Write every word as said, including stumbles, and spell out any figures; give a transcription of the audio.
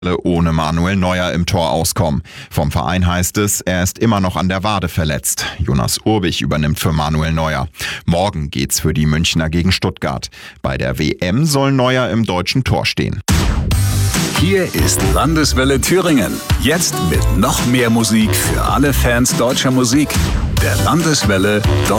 ohne Manuel Neuer im Tor auskommen. Vom Verein heißt es, er ist immer noch an der Wade verletzt. Jonas Urbich übernimmt für Manuel Neuer. Morgen geht's für die Münchner gegen Stuttgart. Bei der W M soll Neuer im deutschen Tor stehen. Hier ist Landeswelle Thüringen. Jetzt mit noch mehr Musik für alle Fans deutscher Musik. Der Landeswelle